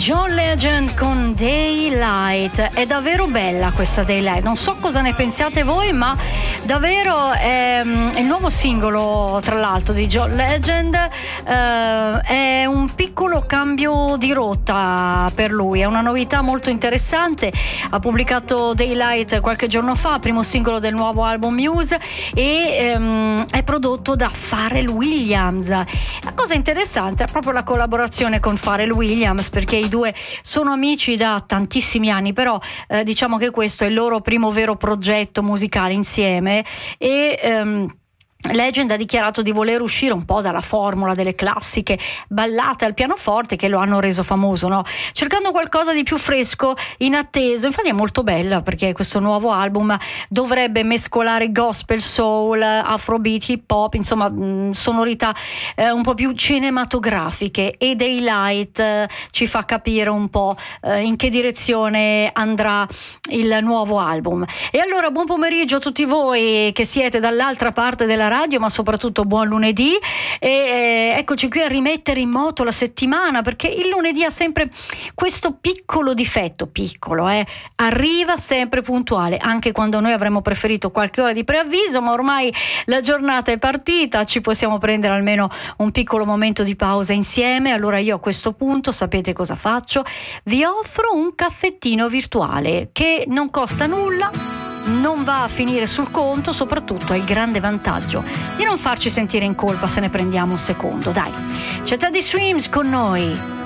John Legend con Daylight. È davvero bella questa Daylight, non so cosa ne pensiate voi, ma davvero è il nuovo singolo, tra l'altro, di John Legend. È un piccolo cambio di rotta per lui, è una novità molto interessante. Ha pubblicato Daylight qualche giorno fa, primo singolo del nuovo album Muse, e è prodotto da Pharrell Williams. La cosa interessante è proprio la collaborazione con Pharrell Williams, perché i due sono amici da tantissimi anni, però diciamo che questo è il loro primo vero progetto musicale insieme, e Legend ha dichiarato di voler uscire un po' dalla formula delle classiche ballate al pianoforte che lo hanno reso famoso, no? Cercando qualcosa di più fresco, inatteso. Infatti è molto bella, perché questo nuovo album dovrebbe mescolare gospel, soul, afrobeat, hip hop, insomma sonorità un po' più cinematografiche, e Daylight ci fa capire un po' in che direzione andrà il nuovo album. E allora buon pomeriggio a tutti voi che siete dall'altra parte della radio, ma soprattutto buon lunedì, e eccoci qui a rimettere in moto la settimana, perché il lunedì ha sempre questo piccolo difetto, piccolo, arriva sempre puntuale, anche quando noi avremmo preferito qualche ora di preavviso, ma ormai la giornata è partita, ci possiamo prendere almeno un piccolo momento di pausa insieme. Allora io a questo punto sapete cosa faccio? Vi offro un caffettino virtuale che non costa nulla, non va a finire sul conto, soprattutto ha il grande vantaggio di non farci sentire in colpa se ne prendiamo un secondo. Dai, c'è Teddy Swims con noi.